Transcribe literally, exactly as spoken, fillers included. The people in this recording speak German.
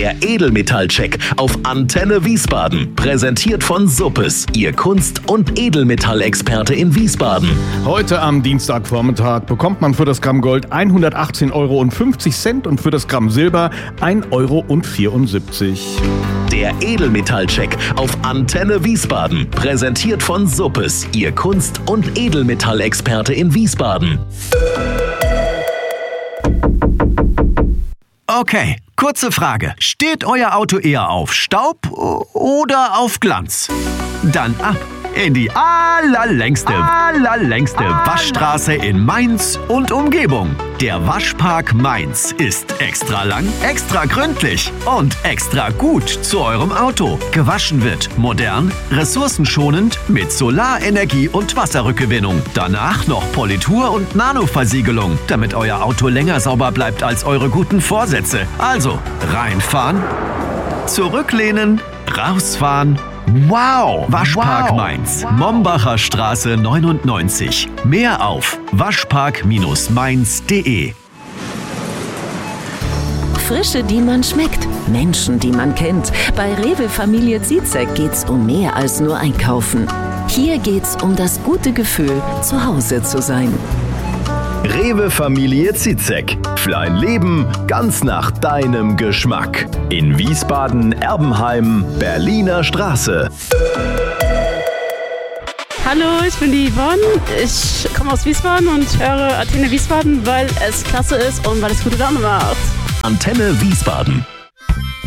Der Edelmetallcheck auf Antenne Wiesbaden. Präsentiert von Suppes, Ihr Kunst- und Edelmetallexperte in Wiesbaden. Heute am Dienstagvormittag bekommt man für das Gramm Gold hundertachtzehn Euro fünfzig und für das Gramm Silber ein Euro vierundsiebzig. Der Edelmetallcheck auf Antenne Wiesbaden. Präsentiert von Suppes, Ihr Kunst- und Edelmetallexperte in Wiesbaden. Okay, kurze Frage. Steht euer Auto eher auf Staub oder auf Glanz? Dann ab in die allerlängste, allerlängste Waschstraße in Mainz und Umgebung. Der Waschpark Mainz ist extra lang, extra gründlich und extra gut zu eurem Auto. Gewaschen wird modern, ressourcenschonend mit Solarenergie und Wasserrückgewinnung. Danach noch Politur und Nanoversiegelung, damit euer Auto länger sauber bleibt als eure guten Vorsätze. Also reinfahren, zurücklehnen, rausfahren. Wow! Waschpark wow. Mainz, wow. Mombacher Straße neunundneunzig. Mehr auf waschpark Mainz punkt de. Frische, die man schmeckt. Menschen, die man kennt. Bei Rewe Familie Ziezek geht's um mehr als nur einkaufen. Hier geht's um das gute Gefühl, zu Hause zu sein. Rewe Familie Ziezek. Für ein Leben ganz nach deinem Geschmack. In Wiesbaden, Erbenheim, Berliner Straße. Hallo, ich bin die Yvonne. Ich komme aus Wiesbaden und höre Antenne Wiesbaden, weil es klasse ist und weil es gute Laune macht. Antenne Wiesbaden.